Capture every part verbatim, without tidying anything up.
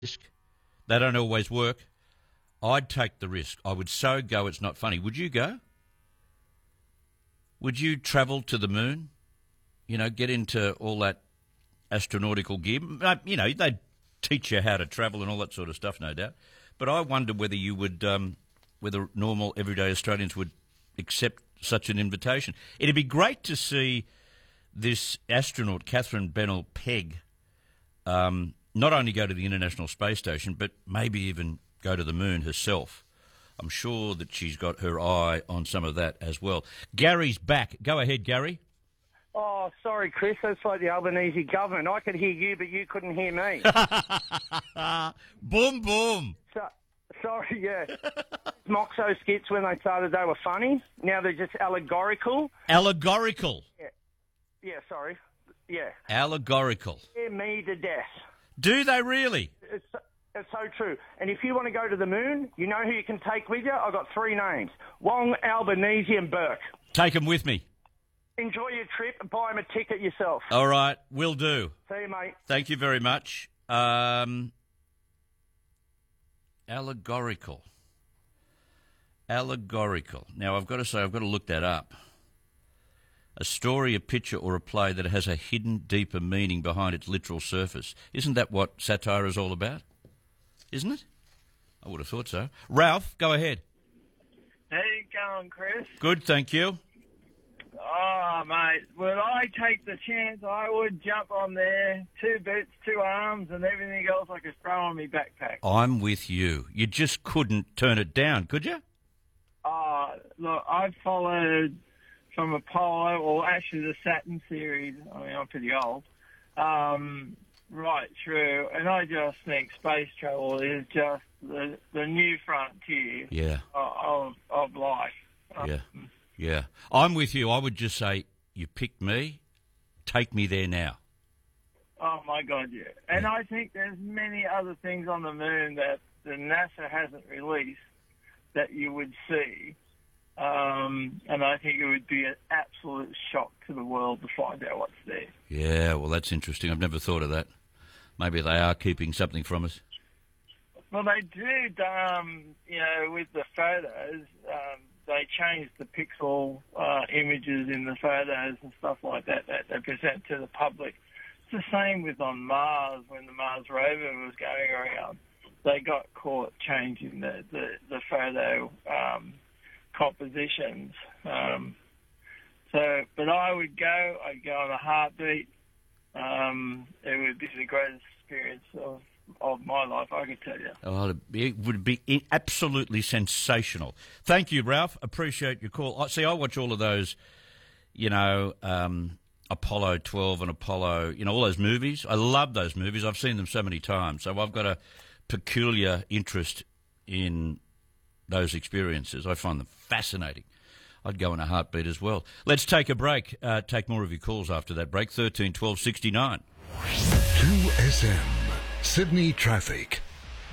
risk. They don't always work. I'd take the risk. I would so go it's not funny. Would you go? Would you travel to the moon? You know, get into all that astronautical gear? You know, they'd teach you how to travel and all that sort of stuff, no doubt. But I wonder whether you would, um, whether normal, everyday Australians would accept such an invitation. It'd be great to see this astronaut, Catherine Bennell Pegg, um, not only go to the International Space Station, but maybe even go to the moon herself. I'm sure that she's got her eye on some of that as well. Gary's back. Go ahead, Gary. Oh, sorry, Chris. That's like the Albanese government. I could hear you, but you couldn't hear me. Boom, boom. So, sorry, yeah. Moxo skits, when they started, they were funny. Now they're just allegorical. Allegorical. Yeah, yeah sorry. Yeah. Allegorical. Scare me to death. Do they really? It's, it's so true. And if you want to go to the moon, you know who you can take with you? I've got three names. Wong, Albanese and Burke. Take them with me. Enjoy your trip and buy them a ticket yourself. All right, will do. See you, mate. Thank you very much. Um, allegorical. Allegorical. Now, I've got to say, I've got to look that up. A story, a picture, or a play that has a hidden, deeper meaning behind its literal surface. Isn't that what satire is all about? Isn't it? I would have thought so. Ralph, go ahead. How you going, Chris? Good, thank you. Oh, mate, would I take the chance? I would jump on there, two boots, two arms, and everything else I could throw on my backpack. I'm with you. You just couldn't turn it down, could you? Oh, look, I followed from Apollo, or actually the Saturn series, I mean, I'm pretty old, um, right through, and I just think space travel is just the, the new frontier yeah. of, of life. Yeah. Um, Yeah, I'm with you. I would just say, you picked me, take me there now. Oh, my God, yeah. And yeah. I think there's many other things on the moon that the NASA hasn't released that you would see. Um, and I think it would be an absolute shock to the world to find out what's there. Yeah, well, that's interesting. I've never thought of that. Maybe they are keeping something from us. Well, they did, um, you know, with the photos, um, they changed the pixel uh, images in the photos and stuff like that that they present to the public. It's the same with on Mars when the Mars rover was going around. They got caught changing the, the, the photo um, compositions. Um, so, but I would go, I'd go on a heartbeat. Um, it would be the greatest experience of of my life, I can tell you. Oh, it would be absolutely sensational. Thank you, Ralph. Appreciate your call. See, I watch all of those, you know, um, Apollo twelve and Apollo, you know, all those movies. I love those movies. I've seen them so many times. So I've got a peculiar interest in those experiences. I find them fascinating. I'd go in a heartbeat as well. Let's take a break. Uh, take more of your calls after that break. thirteen twelve sixty-nine. two S M. Sydney traffic.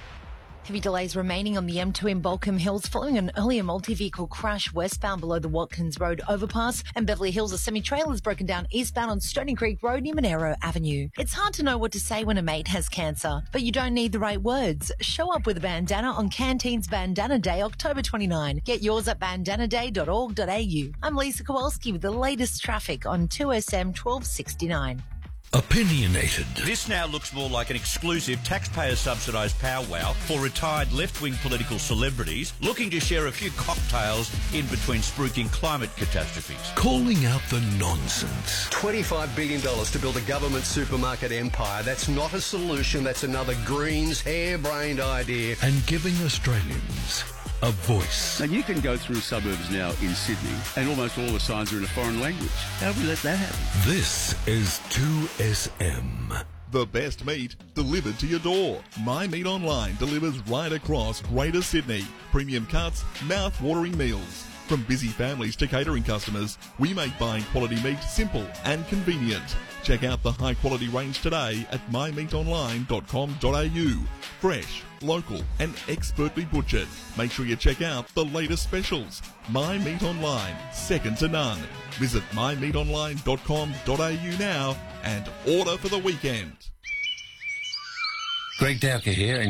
Heavy delays remaining on the M two in Balcombe Hills following an earlier multi-vehicle crash westbound below the Watkins Road overpass, and Beverly Hills, a semi-trailer is broken down eastbound on Stony Creek Road near Monero Avenue. It's hard to know what to say when a mate has cancer, but you don't need the right words. Show up with a bandana on Canteen's Bandana Day, October twenty-ninth. Get yours at bandana day dot org dot a u. I'm Lisa Kowalski with the latest traffic on two S M twelve sixty-nine. Opinionated. This now looks more like an exclusive taxpayer-subsidised powwow for retired left-wing political celebrities looking to share a few cocktails in between spruiking climate catastrophes. Calling out the nonsense. twenty-five billion dollars to build a government supermarket empire. That's not a solution. That's another Greens harebrained idea. And giving Australians a voice. Now, you can go through suburbs now in Sydney and almost all the signs are in a foreign language. How do we let that happen? This is two S M. The best meat delivered to your door. My Meat Online delivers right across Greater Sydney. Premium cuts, mouth-watering meals. From busy families to catering customers, we make buying quality meat simple and convenient. Check out the high-quality range today at my meat online dot com dot a u. Fresh, local and expertly butchered. Make sure you check out the latest specials. My Meat Online, second to none. Visit my meat online dot com dot a u now and order for the weekend. Greg Dowker here.